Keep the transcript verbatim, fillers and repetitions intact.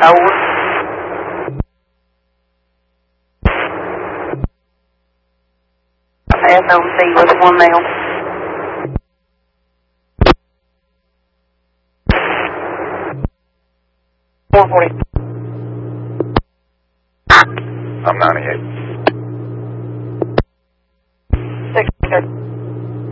Raúl. S O C with one male. four forty. I'm ninety-eight. six thirty.